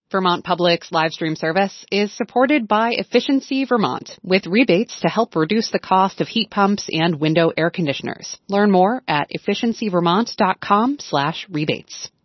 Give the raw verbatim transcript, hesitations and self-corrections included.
Vermont Public's live stream service is supported by Efficiency Vermont, with rebates to help reduce the cost of heat pumps and window air conditioners. Learn more at efficiency vermont dot com slash rebates.